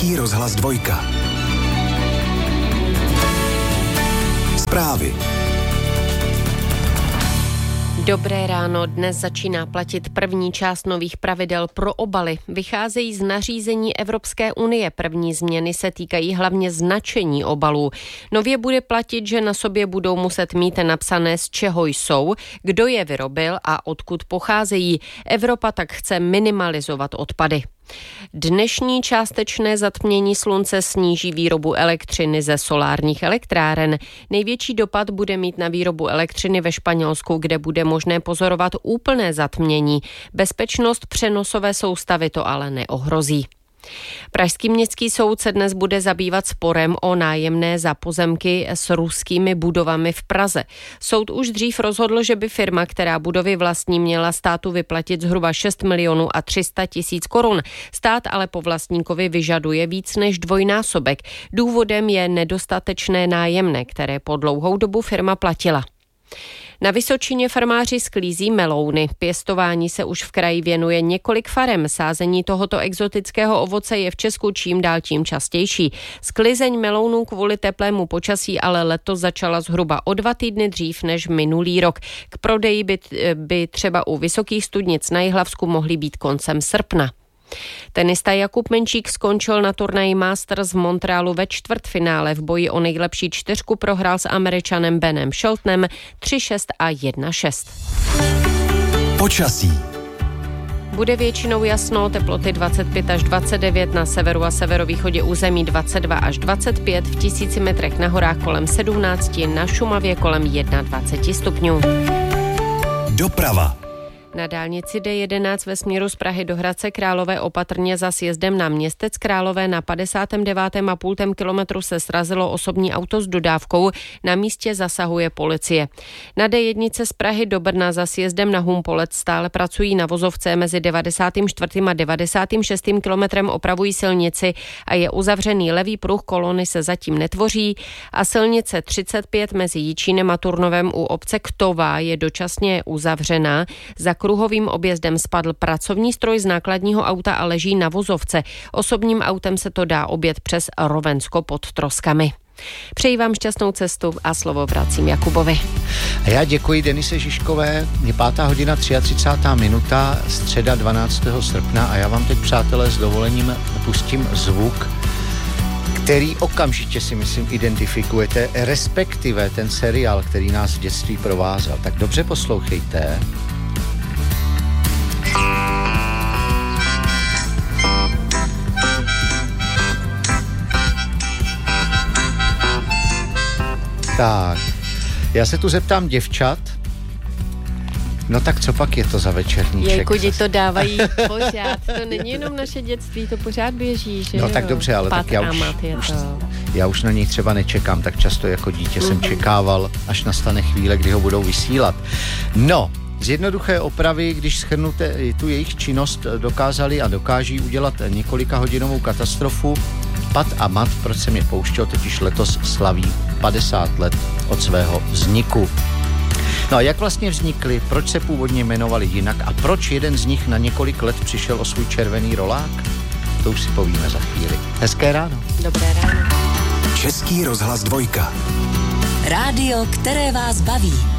Český rozhlas 2. Zprávy. Dobré ráno, dnes začíná platit první část nových pravidel pro obaly. Vycházejí z nařízení Evropské unie. První změny se týkají hlavně značení obalů. Nově bude platit, že na sobě budou muset mít napsané, z čeho jsou, kdo je vyrobil a odkud pocházejí. Evropa tak chce minimalizovat odpady. Dnešní částečné zatmění slunce sníží výrobu elektřiny ze solárních elektráren. Největší dopad bude mít na výrobu elektřiny ve Španělsku, kde bude možné pozorovat úplné zatmění. Bezpečnost přenosové soustavy to ale neohrozí. Pražský městský soud se dnes bude zabývat sporem o nájemné za pozemky s ruskými budovami v Praze. Soud už dřív rozhodl, že by firma, která budovy vlastní, měla státu vyplatit zhruba 6 milionů a 300 tisíc korun. Stát ale po vlastníkovi vyžaduje víc než dvojnásobek. Důvodem je nedostatečné nájemné, které po dlouhou dobu firma platila. Na Vysočině farmáři sklízí melouny. Pěstování se už v kraji věnuje několik farem. Sázení tohoto exotického ovoce je v Česku čím dál tím častější. Sklizeň melounů kvůli teplému počasí ale letos začala zhruba o 2 týdny dřív než minulý rok. K prodeji by třeba u Vysokých Studnic na Jihlavsku mohly být koncem srpna. Tenista Jakub Menčík skončil na turnaji Masters v Montrealu ve čtvrtfinále. V boji o nejlepší 4 prohrál s Američanem Benem Sheltonem 3-6 a 1-6. Počasí. Bude většinou jasno, teploty 25 až 29, na severu a severovýchodě území 22 až 25, v 1000 metrech na horách kolem 17, na Šumavě kolem 21 stupňů. Doprava. Na dálnici D11 ve směru z Prahy do Hradce Králové opatrně za sjezdem na Městec Králové na 59,5 kilometru se srazilo osobní auto s dodávkou. Na místě zasahuje policie. Na D1 z Prahy do Brna za sjezdem na Humpolec stále pracují na vozovce, mezi 94. a 96. kilometrem opravují silnici a je uzavřený levý pruh, kolony se zatím netvoří a silnice 35 mezi Jičínem a Turnovem u obce Ktová je dočasně uzavřená. Za kruhovým objezdem spadl pracovní stroj z nákladního auta a leží na vozovce. Osobním autem se to dá objet přes Rovensko pod Troskami. Přeji vám šťastnou cestu a slovo vracím Jakubovi. A já děkuji Denise Žižkové. Je 5:33, středa 12. srpna a já vám teď, přátelé, s dovolením pustím zvuk, který okamžitě si myslím identifikujete, respektive ten seriál, který nás v dětství provázel. Tak dobře poslouchejte. Tak, já se tu zeptám děvčat, no tak co pak je to za večerníček? Jejku, děti to dávají pořád, to není jenom naše dětství, to pořád běží, že no, tak dobře, ale tak já už na něj třeba nečekám, tak často jako dítě jsem čekával, až nastane chvíle, kdy ho budou vysílat. No, z jednoduché opravy, když shrnu tu jejich činnost, dokázali a dokáží udělat několika hodinovou katastrofu. Pat a Mat, proč jsem je pouštěl, totiž letos slaví 50 let od svého vzniku. No a jak vlastně vznikli, proč se původně jmenovali jinak a proč jeden z nich na několik let přišel o svůj červený rolák? To už si povíme za chvíli. Hezké ráno. Dobré ráno. Český rozhlas 2. Rádio, které vás baví.